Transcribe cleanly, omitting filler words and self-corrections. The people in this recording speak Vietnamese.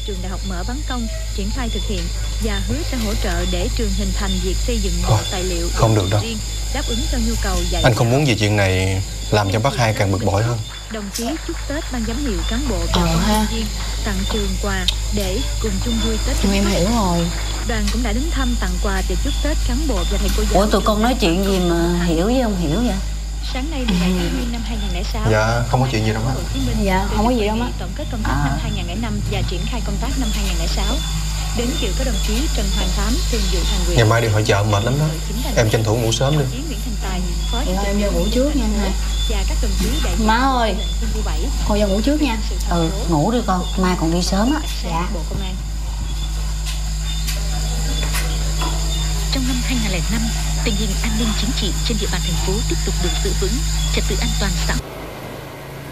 trường đại học mở bắn công triển khai thực hiện và hứa sẽ hỗ trợ để trường hình thành việc xây dựng bộ tài liệu không được đâu riêng đáp ứng cho nhu cầu dạy. Anh không muốn vì chuyện này làm cho bác Hai càng bực bội hơn. Đồng chí chúc Tết ban giám hiệu cán bộ và công nhân viên tặng trường quà để cùng chung vui Tết. Em hiểu rồi. Đoàn cũng đã đến thăm tặng quà và chúc Tết cán bộ và thầy cô giáo. Ủa tụi con nói chuyện gì mà hiểu với không hiểu vậy? Sáng nay 17 tháng Giêng năm 2006. Dạ không có chuyện gì đâu á. Dạ không có gì đâu á. Tổng kết công tác năm 2005 và triển khai công tác năm 2006. Đến dự có đồng chí Trần Hoàng Thám, thường vụ Thành ủy. Ngày mai đi hội chợ mệt lắm đó. Em tranh thủ ngủ sớm đi. Em vô ngủ trước nha. Và các đồng chí đại Má ơi, con vô ngủ trước nha. Ừ, ngủ đi con, mai còn đi sớm á. Dạ. Bộ Công an. Trong năm 2005, tình hình an ninh chính trị trên địa bàn thành phố tiếp tục được giữ vững, trật tự an toàn xã hội